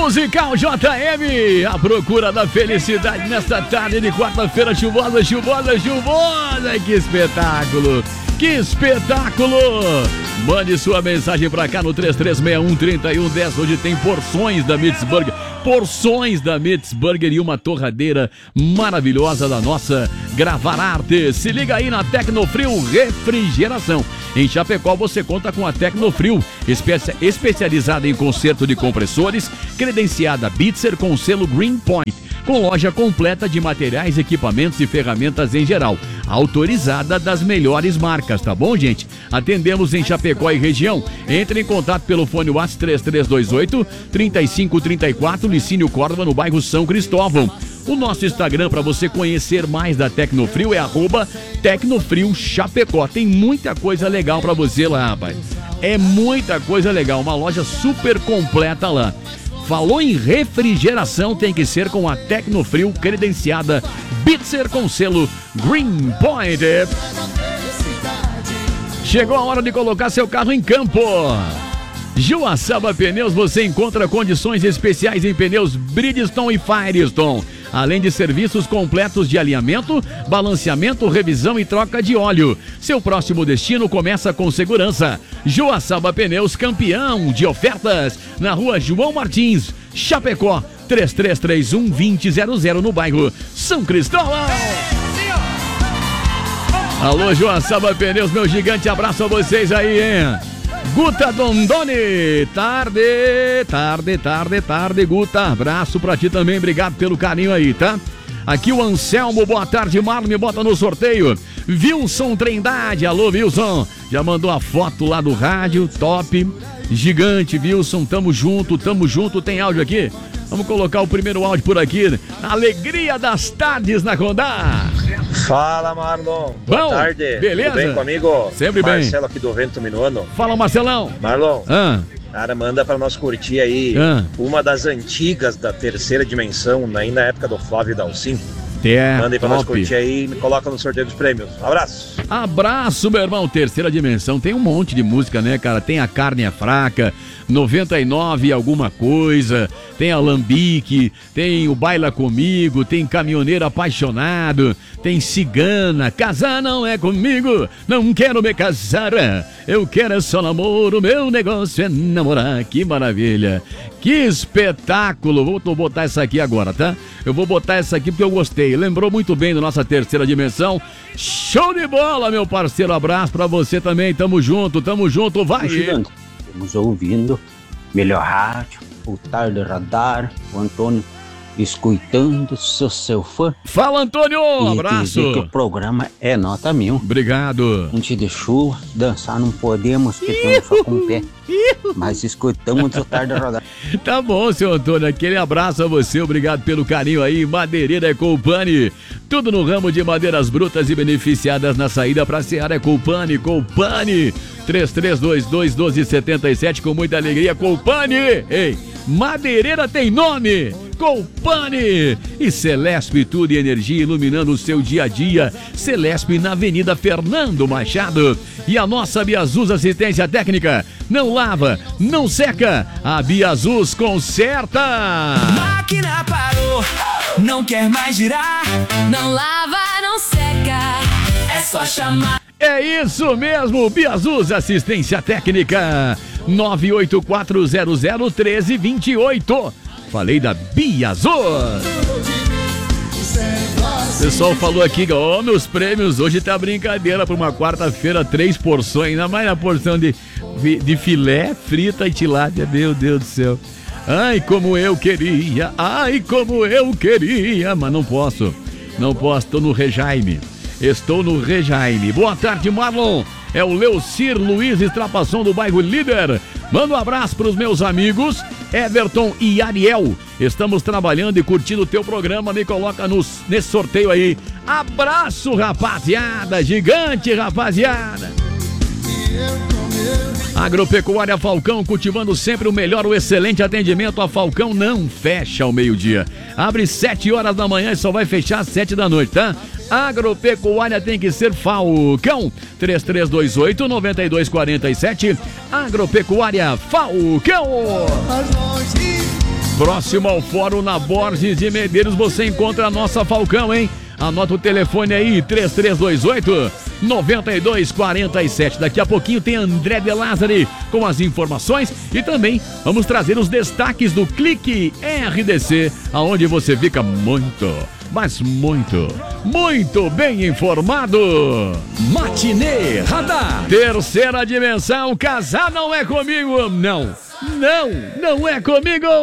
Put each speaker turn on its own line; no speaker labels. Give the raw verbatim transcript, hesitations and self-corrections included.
Musical J M, a procura da felicidade nesta tarde de quarta-feira chuvosa, chuvosa, chuvosa. Que espetáculo, que espetáculo. Mande sua mensagem pra cá no três três seis um, três um um zero. Hoje tem porções da Meats Burger, porções da Meats Burger e uma torradeira maravilhosa da nossa Gravar Arte. Se liga aí na Tecnofrio Refrigeração. Em Chapecó você conta com a Tecnofrio, espe- especializada em conserto de compressores, credenciada Bitzer com selo Green Point, com loja completa de materiais, equipamentos e ferramentas em geral, autorizada das melhores marcas, tá bom, gente? Atendemos em Chapecó e região. Entre em contato pelo fone WhatsApp três três dois oito, três cinco três quatro, Licínio Córdoba, no bairro São Cristóvão. O nosso Instagram para você conhecer mais da Tecnofrio é arroba Tecnofrio Chapecó. Tem muita coisa legal para você lá, rapaz. É muita coisa legal, uma loja super completa lá. Falou em refrigeração, tem que ser com a Tecnofrio credenciada Bitzer com selo Green Point. Chegou a hora de colocar seu carro em campo. Joaçaba Pneus, você encontra condições especiais em pneus Bridgestone e Firestone, além de serviços completos de alinhamento, balanceamento, revisão e troca de óleo. Seu próximo destino começa com segurança. Joaçaba Pneus, campeão de ofertas, na rua João Martins, Chapecó, três três três um, dois zero zero zero, no bairro São Cristóvão. Alô, Joaçaba Pneus, meu gigante abraço a vocês aí, hein? Guta Dondoni, tarde, tarde, tarde, tarde, Guta, abraço pra ti também, obrigado pelo carinho aí, tá? Aqui o Anselmo, boa tarde, Marlon, me bota no sorteio. Wilson Trindade, alô Wilson, já mandou a foto lá do rádio, top, gigante, Wilson, tamo junto, tamo junto, tem áudio aqui? Vamos colocar o primeiro áudio por aqui, alegria das tardes na Condá.
Fala, Marlon. Boa
Bom,
tarde.
Beleza?
Tudo bem comigo?
Sempre
Marcelo
bem.
Marcelo aqui do Vento Minuano.
Fala, Marcelão.
Marlon.
Ah.
Cara, manda pra nós curtir aí
ah.
uma das antigas da Terceira Dimensão, aí na época do Flávio Dalcin.
É,
manda aí pra
top.
nós curtir aí e me coloca no sorteio dos prêmios. Abraço.
Abraço, meu irmão. Terceira Dimensão tem um monte de música, né, cara? Tem A Carne é Fraca, noventa e nove alguma coisa, tem Alambique, tem o Baila Comigo, tem Caminhoneiro Apaixonado, tem Cigana, Casar não é comigo, não quero me casar, eu quero é só namoro, meu negócio é namorar. Que maravilha, que espetáculo. Vou botar essa aqui agora, tá? Eu vou botar essa aqui porque eu gostei, lembrou muito bem da nossa Terceira Dimensão. Show de bola, meu parceiro, abraço pra você também, tamo junto, tamo junto, vai!
Estamos ouvindo melhor rádio, o Tarde Radar, o Antônio escutando, sou seu fã.
Fala, Antônio,
e
abraço.
Dizer que o programa é nota mil.
Obrigado.
Antes de chuva, dançar não podemos, porque temos só com o pé. Mas escutamos o Tarde Radar.
Tá bom, seu Antônio, aquele abraço a você, obrigado pelo carinho aí. Madeireira Ecolpani, tudo no ramo de madeiras brutas e beneficiadas na saída pra Seara Ecolpani, Colpani, três três dois dois, um dois sete sete, com muita alegria, Colpani. Ei, madeireira tem nome, Colpani. E Celesp, tudo e energia iluminando o seu dia a dia. Celesp na Avenida Fernando Machado. E a nossa Biazus Assistência Técnica, não lava, não seca, a Biazus conserta.
Máquina parou, não quer mais girar, não lava, não seca, é só chamar.
É isso mesmo, Biazus Assistência Técnica, nove oito quatro zero zero um três dois oito. Falei da Biazus. O pessoal falou aqui, ó, oh, meus prêmios, hoje tá brincadeira pra uma quarta-feira, três porções, ainda mais na porção de, de filé, frita e tilápia, meu Deus do céu. Ai, como eu queria, ai, como eu queria, mas não posso, não posso, tô no regime, estou no regime. Boa tarde, Marlon, é o Leucir Luiz Estrapação do bairro Líder. Manda um abraço pros meus amigos Everton e Ariel. Estamos trabalhando e curtindo o teu programa, me coloca nos, nesse sorteio aí. Abraço, rapaziada, gigante, rapaziada. Agropecuária Falcão, cultivando sempre o melhor, o excelente atendimento. A Falcão não fecha ao meio-dia. Abre sete horas da manhã e só vai fechar às sete da noite, tá? Agropecuária tem que ser Falcão. três três dois oito, nove dois quatro sete. Agropecuária Falcão. Próximo ao Fórum na Borges de Medeiros, você encontra a nossa Falcão, hein? Anota o telefone aí, três três dois oito, nove dois quatro sete. Daqui a pouquinho tem André de Lázari com as informações e também vamos trazer os destaques do Clique R D C, aonde você fica muito, mas muito, muito bem informado.
Matinê Radar.
Terceira dimensão, casar não é comigo, não, não, não é comigo.